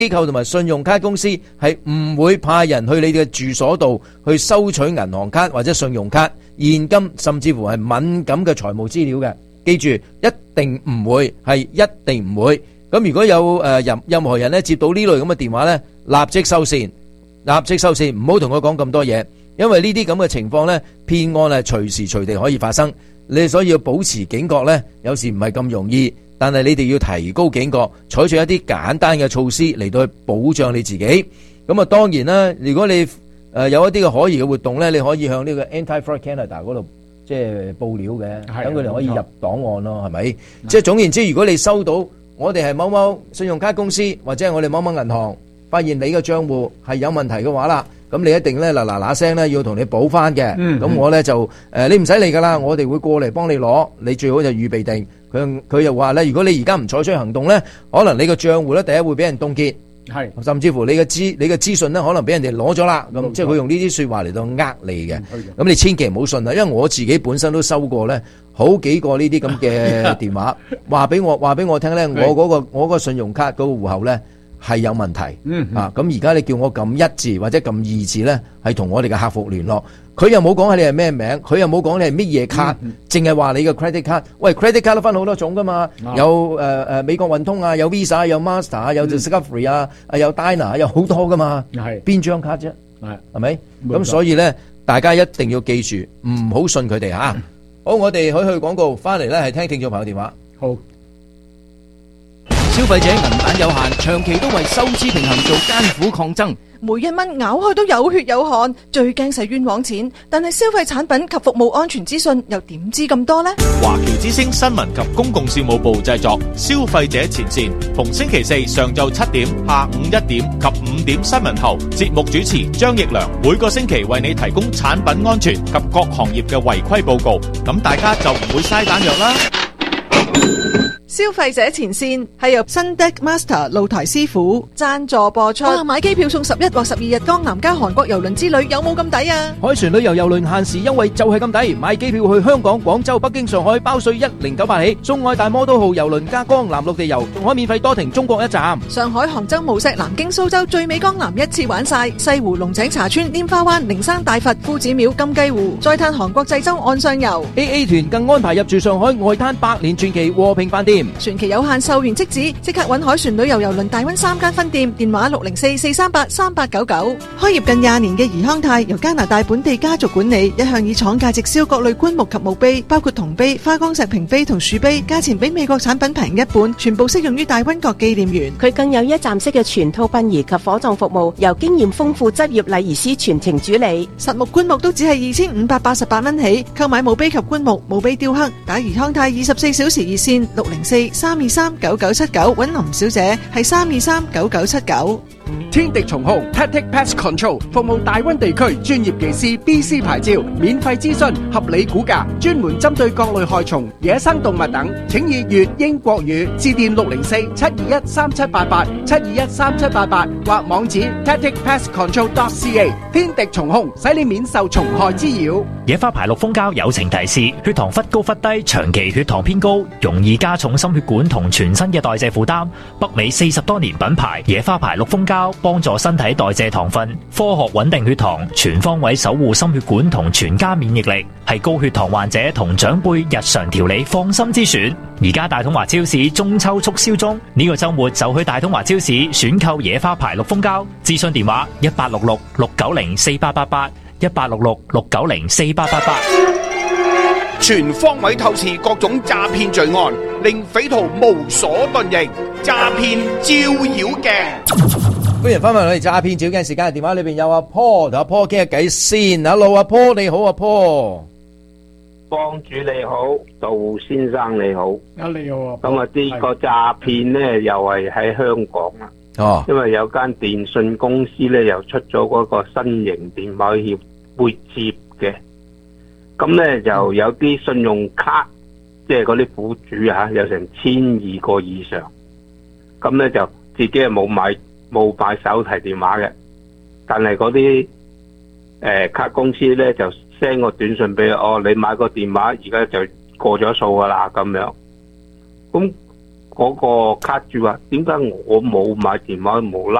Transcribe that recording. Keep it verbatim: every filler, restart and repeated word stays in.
機構同埋信用卡公司係唔會派人去你嘅住所度去收取銀行卡或者信用卡、現金，甚至乎係敏感嘅財務資料嘅。記住，一定唔會，係一定唔會。咁如果有誒任任何人咧接到呢類咁嘅電話咧，立即收線，立即收線，唔好同佢講咁多嘢，因為呢啲咁嘅情況咧，騙案係隨時隨地可以發生。你所以要保持警覺咧，有時唔係咁容易。但係你哋要提高警覺，採取一啲簡單嘅措施嚟到去保障你自己。咁啊，當然啦，如果你誒有一啲嘅可疑嘅活動咧，你可以向呢個 Anti-Fraud Canada 嗰度即係報料嘅，等佢哋可以入檔案咯，係咪？即係總言之，如果你收到我哋係某某信用卡公司或者係我哋某某銀行發現你嘅賬戶係有問題嘅話啦，咁你一定咧嗱嗱嗱聲咧要同你補翻嘅。咁、嗯、我咧就誒、呃、你唔使嚟噶啦，我哋會過嚟幫你攞，你最好就預備定。佢佢又話咧，如果你而家唔採取行動咧，可能你個賬戶咧第一會俾人凍結，係甚至乎你嘅資你嘅資訊咧可能俾人哋攞咗啦。咁即係佢用呢啲説話嚟到呃你嘅。咁、嗯、你千祈唔好信啦，因為我自己本身都收過咧好幾個呢啲咁嘅電話，話俾我話俾我聽咧，我嗰、嗰個我嗰個信用卡嗰個戶口咧係有問題。嗯嗯啊，咁而家你叫我撳一字或者撳二字咧，係同我哋嘅客服聯絡。佢又冇講下你係咩名，佢又冇講你係乜嘢卡，淨係話你嘅 credit card。喂 ，credit card 都分好多種噶嘛，嗯、有誒誒、呃、美國運通啊，有 Visa， 有 Master 啊，有 Discovery 啊，啊有 Dinah， 有好多噶嘛。係邊張卡啫？係係咪？咁所以咧，大家一定要記住，唔好信佢哋吓。好，我哋去去廣告，翻嚟咧係聽聽眾朋友電話。好。消費者銀彈有限，長期都為收支平衡做艱苦抗爭。 每一蚊咬開都有血有汗，最驚使冤枉錢。但係消費產品及服務安全資訊又點知咁多呢？ 華僑之聲新聞及公共事務部製作《消費者前線》，逢星期四上晝七點、下午一點及五點新聞後，節目主持張奕良每個星期為你提供產品安全及各行業嘅違規報告，咁大家就唔會嘥彈藥啦。 消費者前線係由新的 Master 露台師傅贊助播出。哇！買機票送十一或十二日江南加韓國郵輪之旅有冇咁抵啊？ 海船旅遊郵輪限時優惠就係咁抵，買機票去香港、廣州、北京、上海包稅一零九八起，中愛大摩都號郵輪加江南陸地遊，仲可免費多停中國一站。 上海、杭州、無錫、南京、蘇州最美江南一次玩晒，西湖、龍井茶村、拈花灣、靈山大佛、夫子廟、金雞湖，再嘆韓國濟州岸上遊。 A A 團更安排入住上海外灘百年傳奇和平飯店。 船期有限，售完即止，即刻搵海船旅遊郵輪大溫三間分店，電話六零四四三八三八九九。開業近廿年嘅怡康泰由加拿大本地家族管理，一向以廠價直銷各類棺木及墓碑，包括銅碑、花崗石屏碑同樹碑，價錢比美國產品平一半，全部適用於大溫國紀念園。 佢更有一站式嘅全套殯儀及火葬服務，由經驗豐富執業禮儀師全程主理。 實木棺木都只係二千五百八十八蚊起，購買墓碑及棺木、墓碑雕刻，打怡康泰二十四小時熱線六零四三二三九九七九，揾林小姐係三二三九九七九。 天敵蟲控 Tactic Pest Control 服務大溫地區專業技師 B C 牌照，免費諮詢，合理估價，專門針對各類害蟲、野生動物等，請以粵英國語致電六零四七二一三七八八七二一三七八八或網址 tactic pest control dot c a。 天敵蟲控使你免受蟲害滋擾。 野花牌綠蜂膠友情提示：血糖忽高忽低，長期血糖偏高，容易加重心血管同全身嘅代謝負擔。北美四十多年品牌野花牌綠蜂膠幫助身體代謝糖分，科學穩定血糖，全方位守護心血管同全家免疫力，係高血糖患者同長輩日常調理放心之選。而家大統華超市中秋促銷中，呢個周末就去大統華超市選購野花牌綠蜂膠。諮詢電話一八六六六九零四八八八一八六六六九零四八八八。 全方位透視各種詐騙罪案，令匪徒無所遁形。詐騙照妖鏡。 歡迎翻返嚟詐騙照鏡時間，電話裏邊有阿 Paul 同阿 Paul 傾下偈先。Hello，阿 Paul 你好，阿 Paul。 幫主你好，杜先生你好。 啊你好啊。 咁啊，呢個詐騙咧又係喺香港啦。 哦。因為有間電信公司咧又出咗嗰個新型電話協會接嘅，咁咧就有啲信用卡，即係嗰啲苦主吓，有成千二個以上。咁咧就自己係冇買。冇買手提電話嘅，但係嗰啲誒卡公司咧就 send 個短信俾佢，哦，你買個電話而家就過咗數噶啦咁樣。咁嗰個卡主話點解我冇買電話無啦